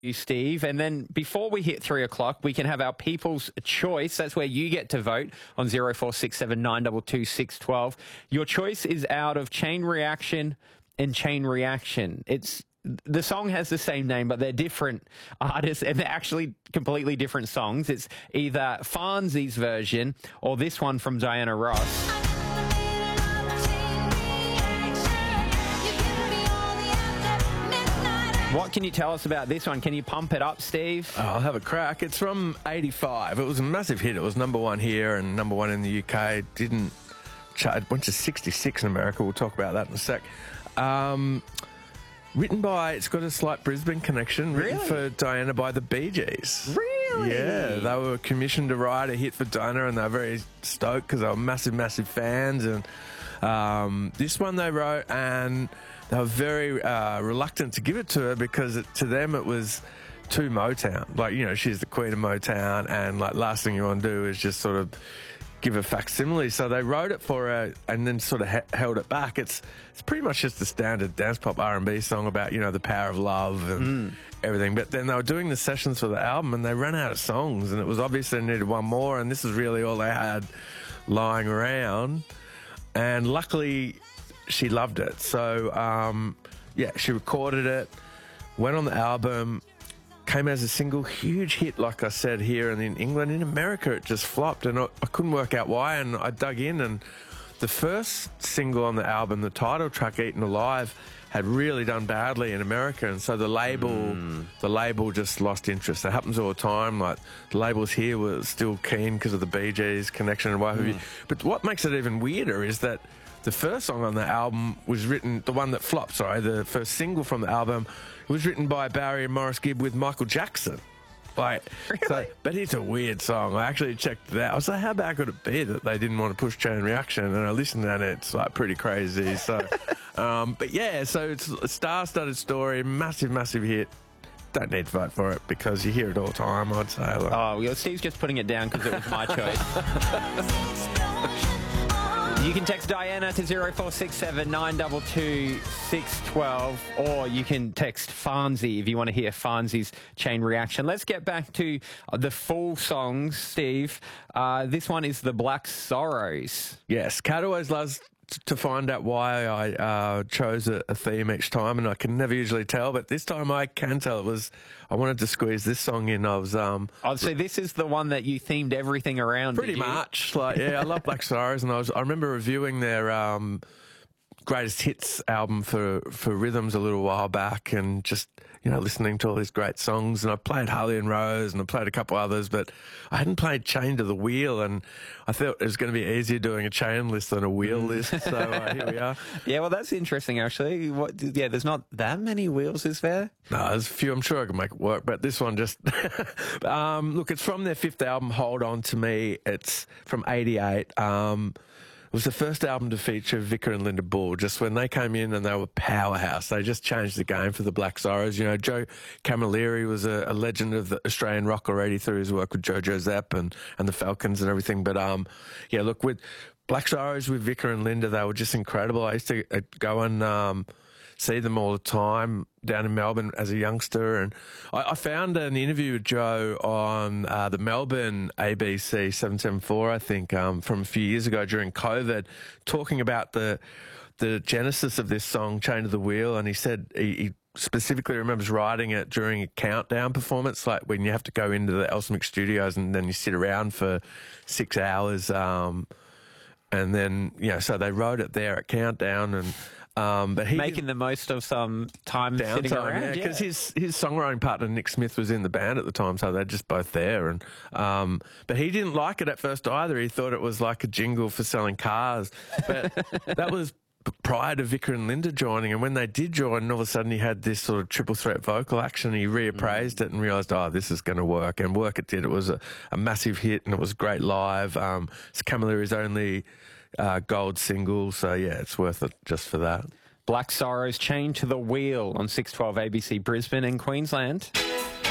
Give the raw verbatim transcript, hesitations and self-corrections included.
you, Steve. And then before we hit three o'clock, we can have our People's Choice. That's where you get to vote on zero four six seven nine two two six one two. Your choice is out of Chain Reaction and Chain Reaction. It's the song has the same name, but they're different artists, and they're actually completely different songs. It's either Fonzie's version or this one from Diana Ross. What can you tell us about this one? Can you pump it up, Steve? Oh, I'll have a crack. It's from eighty-five. It was a massive hit. It was number one here and number one in the U K. Didn't chart. Went to sixty-six in America. We'll talk about that in a sec. Um, written by, it's got a slight Brisbane connection. Written Really? for Diana by the Bee Gees. Really? Yeah, they were commissioned to write a hit for Diana, and they were very stoked because they were massive, massive fans. And um, this one they wrote, and they were very uh, reluctant to give it to her because it, to them it was too Motown. Like, you know, she's the queen of Motown, and like last thing you want to do is just sort of give a facsimile. So they wrote it for her and then sort of he held it back. It's it's pretty much just a standard dance pop R and B song about, you know, the power of love and mm. everything. But then they were doing the sessions for the album and they ran out of songs, and it was obvious they needed one more, and this is really all they had lying around. And luckily she loved it. So, um, yeah, she recorded it, went on the album, came as a single, huge hit, like I said, here and in England. In America, it just flopped, and I, I couldn't work out why, and I dug in, and the first single on the album, the title track, Eaten Alive, had really done badly in America, and so the label mm. the label just lost interest. That happens all the time. Like, the labels here were still keen because of the Bee Gees connection and what have you. But what makes it even weirder is that the first song on the album was written, the one that flopped, sorry, the first single from the album, was written by Barry and Morris Gibb with Michael Jackson. Like, really? So, but it's a weird song. I actually checked that. I was like, how bad could it be that they didn't want to push Chain Reaction? And I listened and it's like pretty crazy. So, um, but yeah, so it's a star-studded story, massive, massive hit. Don't need to vote for it because you hear it all the time, I'd say. Like, oh, well, Steve's just putting it down because it was my choice. You can text Diana to zero four six seven nine two two six one two, or you can text Fonzie if you want to hear Fonzie's Chain Reaction. Let's get back to the full songs, Steve. Uh, this one is The Black Sorrows. Yes, Kat always loves to find out why I uh, chose a, a theme each time, and I can never usually tell, but this time I can tell. It was, I wanted to squeeze this song in. I was um oh, so this is the one that you themed everything around. Pretty much. Like, yeah, I love Black Sorrows, and I was I remember reviewing their um greatest hits album for for Rhythms a little while back, and just, you know, listening to all these great songs. And I played Harley and Rose, and I played a couple others, but I hadn't played Chain to the Wheel, and I thought it was going to be easier doing a Chain list than a Wheel list. So uh, here we are. Yeah, well, that's interesting, actually. What? Yeah, there's not that many wheels, is there? No, there's a few. I'm sure I can make it work, but this one just... um, look, it's from their fifth album, Hold On To Me. It's from eighty-eight. Um... It was the first album to feature Vicar and Linda Bull. Just when they came in and they were powerhouse, they just changed the game for the Black Sorrows. You know, Joe Camilleri was a, a legend of the Australian rock already through his work with Jojo Zapp and, and the Falcons and everything. But, um, yeah, look, with Black Sorrows, with Vicar and Linda, they were just incredible. I used to uh, go and um, see them all the time down in Melbourne as a youngster. And I, I found an interview with Joe on uh, the Melbourne A B C seven seven four, I think, um, from a few years ago during COVID, talking about the the genesis of this song, Chain to the Wheel. And he said he, he specifically remembers writing it during a countdown performance, like when you have to go into the Elsemic Studios and then you sit around for six hours. Um, and then, you know, so they wrote it there at Countdown, and Um, but he making the most of some time sitting around, yeah, because yeah. his his songwriting partner Nick Smith was in the band at the time, so they're just both there. And um, but he didn't like it at first either. He thought it was like a jingle for selling cars. But that was prior to Vicar and Linda joining, and when they did join, all of a sudden he had this sort of triple threat vocal action. He reappraised mm. it and realised, oh, this is going to work, and work it did. It was a, a massive hit, and it was great live. Um, it's Camilleri's only uh, gold single, so yeah, it's worth it just for that. Black Sorrows, Chained to the Wheel on six twelve A B C Brisbane and Queensland.